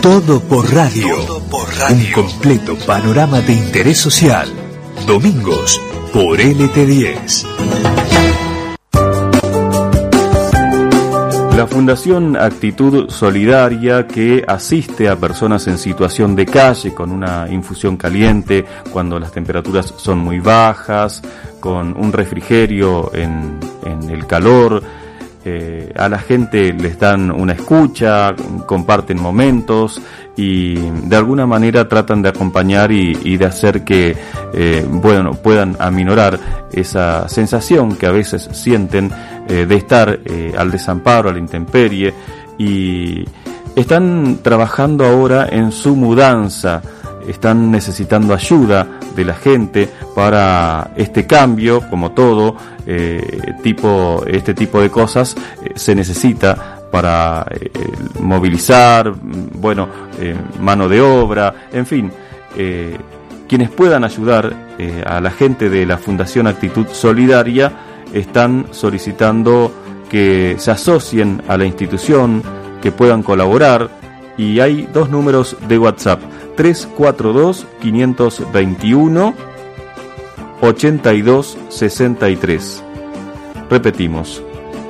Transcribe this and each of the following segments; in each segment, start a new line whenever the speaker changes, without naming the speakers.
Todo por radio. Un completo panorama de interés social. Domingos por LT10.
La Fundación Actitud Solidaria, que asiste a personas en situación de calle con una infusión caliente cuando las temperaturas son muy bajas, con un refrigerio en el calor, a la gente les dan una escucha, comparten momentos y de alguna manera tratan de acompañar y de hacer que puedan aminorar esa sensación que a veces sienten de estar al desamparo, a la intemperie, y están trabajando ahora en su mudanza. Están necesitando ayuda de la gente para este cambio, como todo este tipo de cosas se necesita para movilizar, mano de obra, en fin, quienes puedan ayudar a la gente de la Fundación Actitud Solidaria están solicitando que se asocien a la institución, que puedan colaborar, y hay dos números de WhatsApp: 342-521-8263. Repetimos,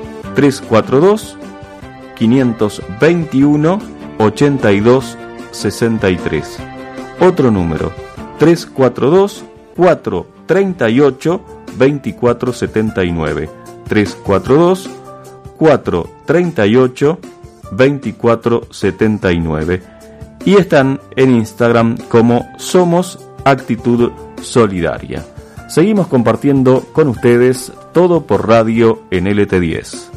342-521-8263. Otro número, 342-438-2479. 342-438-2479. Y están en Instagram como Somos Actitud Solidaria. Seguimos compartiendo con ustedes Todo por Radio en LT10.